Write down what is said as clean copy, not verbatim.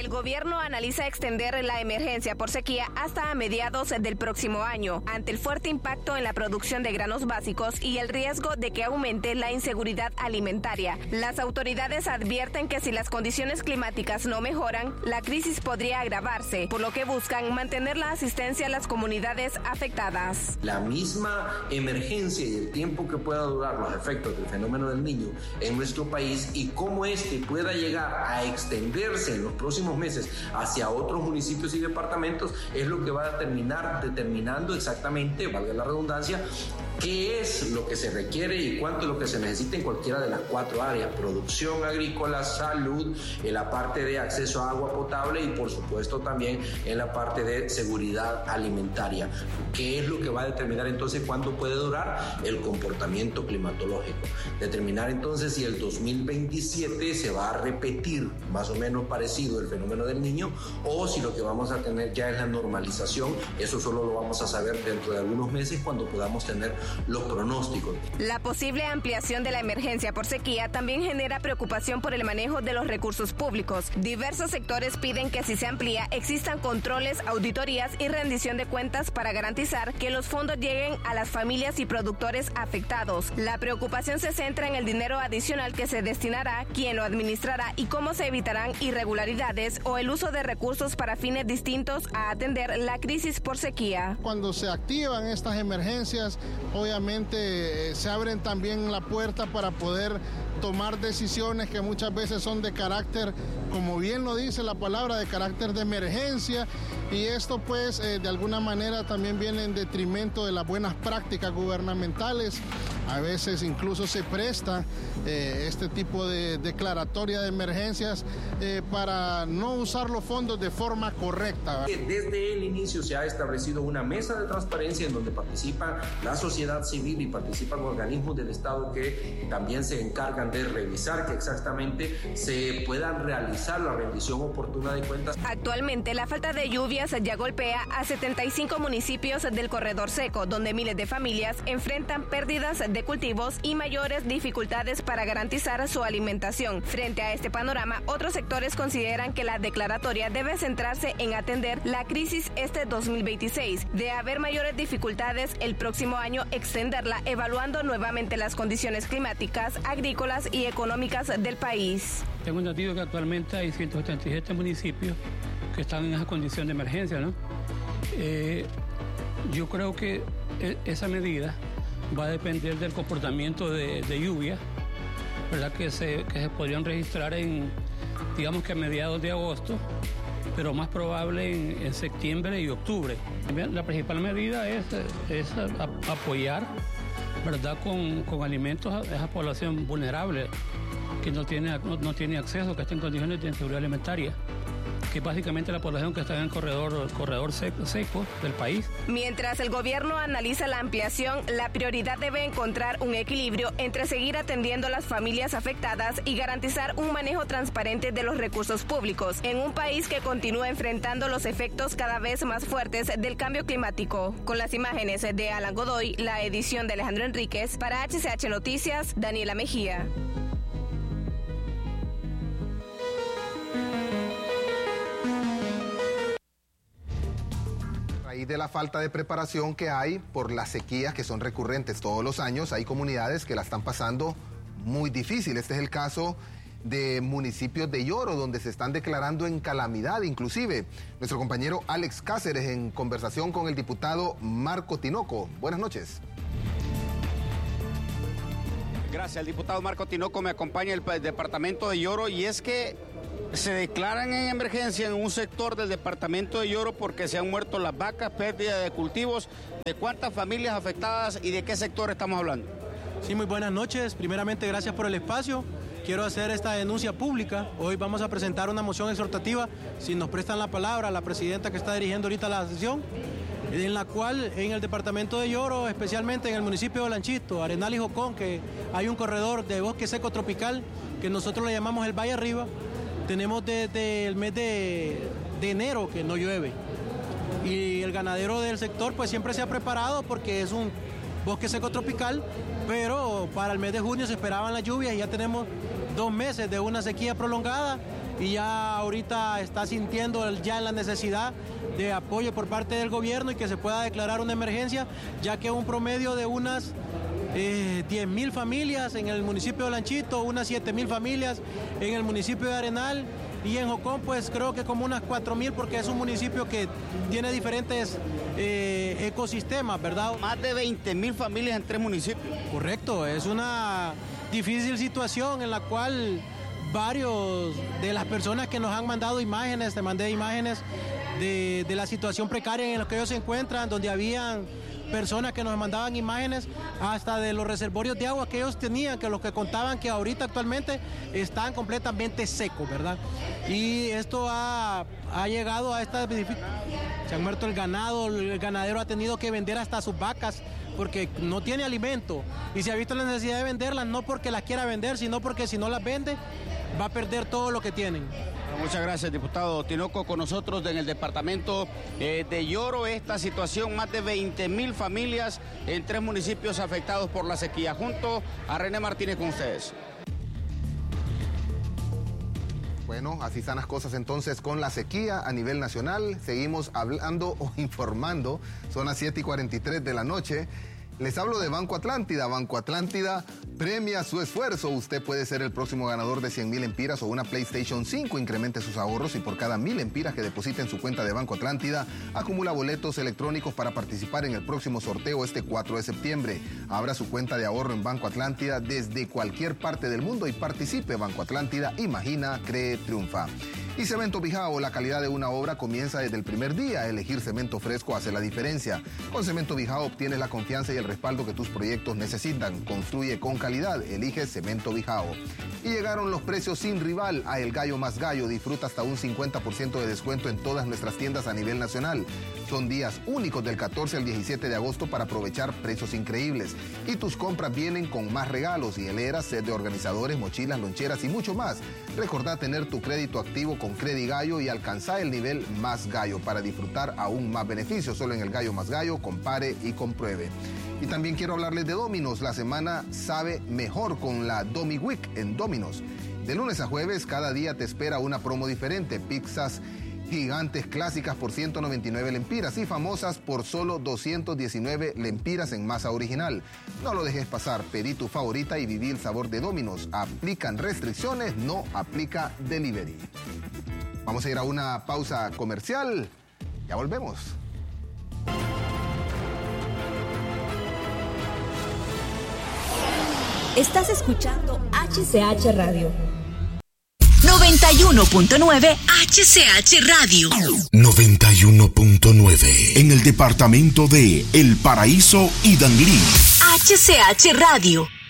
El gobierno analiza extender la emergencia por sequía hasta a mediados del próximo año, ante el fuerte impacto en la producción de granos básicos y el riesgo de que aumente la inseguridad alimentaria. Las autoridades advierten que si las condiciones climáticas no mejoran, la crisis podría agravarse, por lo que buscan mantener la asistencia a las comunidades afectadas. La misma emergencia y el tiempo que pueda durar los efectos del fenómeno del Niño en nuestro país y cómo este pueda llegar a extenderse en los próximos meses hacia otros municipios y departamentos es lo que va a terminar determinando exactamente, valga la redundancia, qué es lo que se requiere y cuánto es lo que se necesita en cualquiera de las 4 áreas: producción agrícola, salud, en la parte de acceso a agua potable y por supuesto también en la parte de seguridad alimentaria. ¿Qué es lo que va a determinar entonces cuánto puede durar? El comportamiento climatológico. Determinar entonces si el 2027 se va a repetir más o menos parecido el fenómeno del Niño o si lo que vamos a tener ya es la normalización. Eso solo lo vamos a saber dentro de algunos meses cuando podamos tener los pronósticos. La posible ampliación de la emergencia por sequía también genera preocupación por el manejo de los recursos públicos. Diversos sectores piden que si se amplía existan controles, auditorías y rendición de cuentas para garantizar que los fondos lleguen a las familias y productores afectados. La preocupación se centra en el dinero adicional que se destinará, quién lo administrará y cómo se evitarán irregularidades o el uso de recursos para fines distintos a atender la crisis por sequía. Cuando se activan estas emergencias, obviamente se abren también la puerta para poder tomar decisiones que muchas veces son de carácter, como bien lo dice la palabra, de carácter de emergencia, y esto pues de alguna manera también viene en detrimento de las buenas prácticas gubernamentales. A veces incluso se presta este tipo de declaratoria de emergencias para no usar los fondos de forma correcta. Desde el inicio se ha establecido una mesa de transparencia en donde participa la sociedad civil y participan organismos del Estado que también se encargan de revisar que exactamente se puedan realizar la rendición oportuna de cuentas. Actualmente la falta de lluvias ya golpea a 75 municipios del corredor seco, donde miles de familias enfrentan pérdidas de cultivos y mayores dificultades para garantizar su alimentación. Frente a este panorama, otros sectores consideran que la declaratoria debe centrarse en atender la crisis este 2026. De haber mayores dificultades el próximo año, extenderla evaluando nuevamente las condiciones climáticas, agrícolas y económicas del país. Tengo entendido que actualmente hay 177 municipios que están en esa condición de emergencia, ¿no? Yo creo que esa medida va a depender del comportamiento de lluvia, ¿verdad? Que se podrían registrar digamos que a mediados de agosto, pero más probable en septiembre y octubre. La principal medida es apoyar, ¿verdad? Con alimentos a esa población vulnerable que no tiene acceso, que está en condiciones de inseguridad alimentaria, que es básicamente la población que está en el corredor seco del país. Mientras el gobierno analiza la ampliación, la prioridad debe encontrar un equilibrio entre seguir atendiendo a las familias afectadas y garantizar un manejo transparente de los recursos públicos en un país que continúa enfrentando los efectos cada vez más fuertes del cambio climático. Con las imágenes de Alan Godoy, la edición de Alejandro Enríquez, para HCH Noticias, Daniela Mejía. Y de la falta de preparación que hay por las sequías que son recurrentes todos los años, hay comunidades que la están pasando muy difícil. Este es el caso de municipios de Yoro, donde se están declarando en calamidad. Inclusive, nuestro compañero Alex Cáceres en conversación con el diputado Marco Tinoco. Buenas noches. Gracias, el diputado Marco Tinoco me acompaña del departamento de Yoro, y es que se declaran en emergencia en un sector del departamento de Yoro porque se han muerto las vacas, pérdida de cultivos. ¿De cuántas familias afectadas y de qué sector estamos hablando? Sí, muy buenas noches. Primeramente, gracias por el espacio. Quiero hacer esta denuncia pública. Hoy vamos a presentar una moción exhortativa, si nos prestan la palabra, la presidenta que está dirigiendo ahorita la sesión, en la cual en el departamento de Yoro, especialmente en el municipio de Lanchito, Arenal y Jocón, que hay un corredor de bosque seco tropical que nosotros le llamamos el Valle Arriba. Tenemos desde el mes de enero que no llueve, y el ganadero del sector pues siempre se ha preparado porque es un bosque seco tropical, pero para el mes de junio se esperaban las lluvias y ya tenemos 2 meses de una sequía prolongada y ya ahorita está sintiendo ya la necesidad de apoyo por parte del gobierno y que se pueda declarar una emergencia, ya que un promedio de unas 10.000 familias en el municipio de Lanchito, unas 7.000 familias en el municipio de Arenal, y en Jocón pues creo que como unas 4.000, porque es un municipio que tiene diferentes ecosistemas, ¿verdad? Más de 20.000 familias en 3 municipios. Correcto, es una difícil situación en la cual varios de las personas que nos han mandado imágenes, te mandé imágenes de la situación precaria en la que ellos se encuentran, donde habían personas que nos mandaban imágenes hasta de los reservorios de agua que ellos tenían, que los que contaban que ahorita actualmente están completamente secos, ¿verdad? Y esto ha llegado a esta... Se han muerto el ganado, el ganadero ha tenido que vender hasta sus vacas porque no tiene alimento y se ha visto la necesidad de venderlas, no porque las quiera vender, sino porque si no las vende va a perder todo lo que tienen. Muchas gracias, diputado Tinoco, con nosotros en el departamento de Yoro. Esta situación, más de 20.000 familias en 3 municipios afectados por la sequía. Junto a René Martínez con ustedes. Bueno, así están las cosas entonces con la sequía a nivel nacional. Seguimos hablando o informando. Son las 7:43 de la noche. Les hablo de Banco Atlántida. Banco Atlántida premia su esfuerzo. Usted puede ser el próximo ganador de 100.000 empiras o una PlayStation 5. Incremente sus ahorros y por cada 1.000 empiras que deposite en su cuenta de Banco Atlántida, acumula boletos electrónicos para participar en el próximo sorteo este 4 de septiembre. Abra su cuenta de ahorro en Banco Atlántida desde cualquier parte del mundo y participe. Banco Atlántida, imagina, cree, triunfa. Y Cemento Bijao, la calidad de una obra comienza desde el primer día. Elegir cemento fresco hace la diferencia. Con Cemento Bijao obtienes la confianza y el respaldo que tus proyectos necesitan. Construye con calidad. Elige Cemento Bijao. Y llegaron los precios sin rival a El Gallo Más Gallo. Disfruta hasta un 50% de descuento en todas nuestras tiendas a nivel nacional. Son días únicos del 14 al 17 de agosto para aprovechar precios increíbles. Y tus compras vienen con más regalos, hieleras, set de organizadores, mochilas, loncheras y mucho más. Recordá tener tu crédito activo con Credi Gallo y alcanzar el nivel Más Gallo para disfrutar aún más beneficios. Solo en El Gallo Más Gallo, compare y compruebe. Y también quiero hablarles de Domino's. La semana sabe mejor con la Domi Week en Domino's. De lunes a jueves, cada día te espera una promo diferente. Pizzas gigantes clásicas por 199 lempiras y famosas por solo 219 lempiras en masa original. No lo dejes pasar, pedí tu favorita y viví el sabor de Domino's. Aplican restricciones, no aplica delivery. Vamos a ir a una pausa comercial. Ya volvemos. Estás escuchando HCH Radio. 91.9 HCH Radio. 91.9 en el departamento de El Paraíso y Danlí. HCH Radio.